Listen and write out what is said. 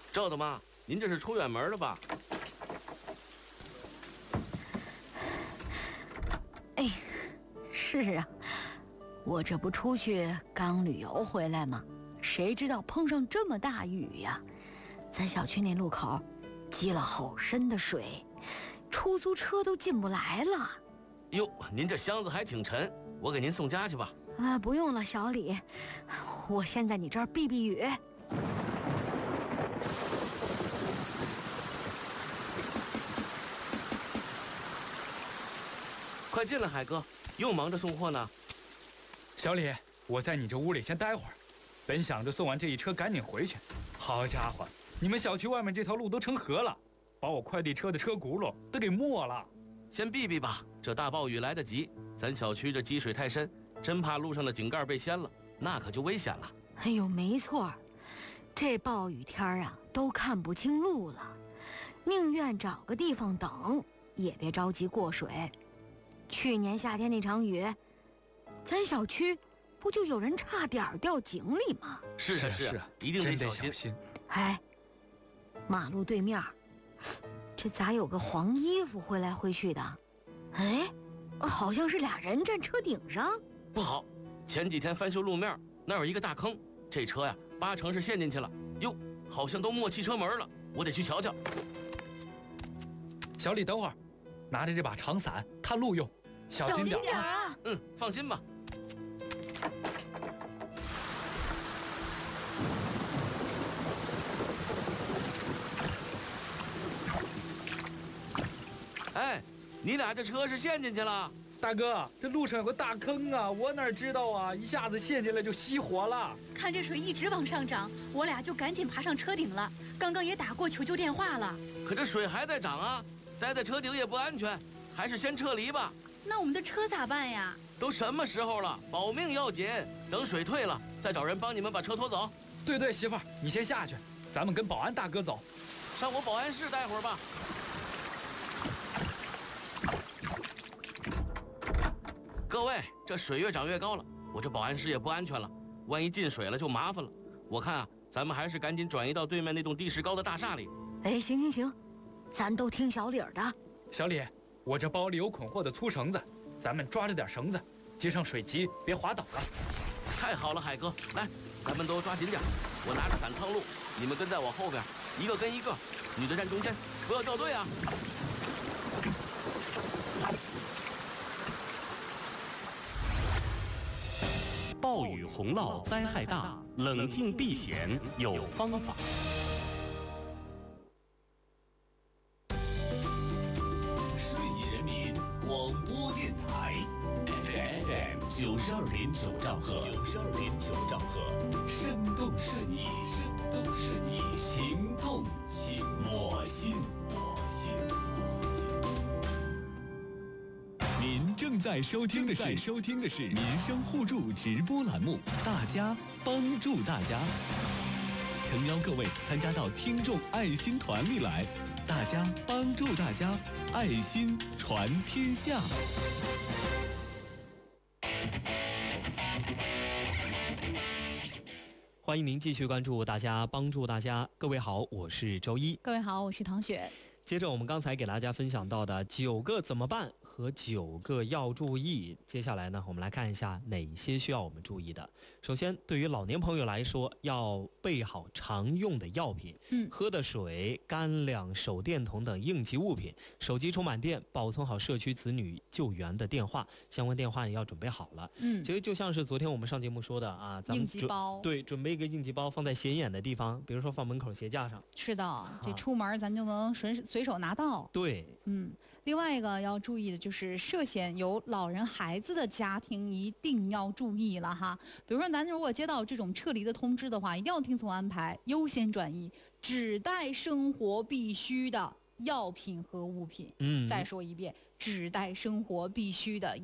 赵大妈，您这是出远门了吧？ 哎，是啊，我这不出去刚旅游回来吗？谁知道碰上这么大雨呀！咱小区那路口积了好深的水，出租车都进不来了。 哟，您这箱子还挺沉，我给您送家去吧。 啊，不用了，小李，我先在你这儿避避雨。 快进来，海哥，又忙着送货呢。 小李，我在你这屋里先待会儿，本想着送完这一车赶紧回去。好家伙，你们小区外面这条路都成河了，把我快递车的车轱辘都给没了。 先避避吧，这大暴雨来得急，咱小区这积水太深，真怕路上的井盖被掀了，那可就危险了。 哎呦，没错，这暴雨天啊，都看不清路了，宁愿找个地方等，也别着急过水。去年夏天那场雨，咱小区不就有人差点掉井里吗？ 是啊，一定得小心。 哎，马路对面，这咋有个黄衣服挥来挥去的？哎，好像是俩人站车顶上。 不好，前几天翻修路面，那有一个大坑，这车呀8成是陷进去了。哟，好像都没汽车门了，我得去瞧瞧。 小李，等会儿，拿着这把长伞探路用，小心点啊！ 放心吧。哎，你俩这车是陷进去了？ 大哥，这路上有个大坑啊，我哪知道啊，一下子陷进来就熄火了。 看这水一直往上涨，我俩就赶紧爬上车顶了，刚刚也打过求救电话了。 可这水还在涨啊，待在车顶也不安全，还是先撤离吧。 那我们的车咋办呀？ 都什么时候了，保命要紧，等水退了再找人帮你们把车拖走。 对，媳妇儿，你先下去，咱们跟保安大哥走。 上我保安室待会儿吧。各位，这水越涨越高了，我这保安室也不安全了，万一进水了就麻烦了。我看啊，咱们还是赶紧转移到对面那栋地势高的大厦里。 哎，行，咱都听小李的。 小李，我这包里有捆货的粗绳子，咱们抓着点绳子，接上水急，别滑倒了。 太好了，海哥，来，咱们都抓紧点，我拿着伞趟路，你们跟在我后边，一个跟一个，女的站中间，不要掉队啊。 暴雨洪涝灾害大，冷静避险有方法。 顺义人民广播电台 FM 92.9兆赫，92.9兆赫，生动顺义，情动我心。您正在收听的是民生互助直播栏目，大家帮助大家，诚邀各位参加到听众爱心团里来，大家帮助大家，爱心传天下。 欢迎您继续关注大家帮助大家。各位好，我是周一。 各位好，我是唐雪。 接着我们刚才给大家分享到的9个怎么办和9个要注意，接下来呢，我们来看一下哪些需要我们注意的。首先，对于老年朋友来说，要备好常用的药品，喝的水、干粮、手电筒等应急物品，手机充满电，保存好社区子女救援的电话，相关电话也要准备好了。其实就像是昨天我们上节目说的啊，咱们应急包， 对，准备一个应急包放在显眼的地方，比如说放门口鞋架上。 是的，这出门咱就能随手拿到。 对， 另外一个要注意的就是涉嫌有老人孩子的家庭一定要注意了哈。比如说咱如果接到这种撤离的通知的话，一定要听从安排，优先转移，只带生活必需的药品和物品。再说一遍，只带生活必需的